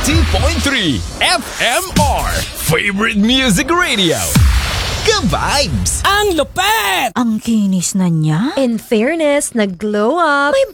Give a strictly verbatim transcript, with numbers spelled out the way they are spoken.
ninety point three F M R Favorite Music Radio. Ka-vibes! Ang lupet! Ang kinis na niya. In fairness, nag-glow up. May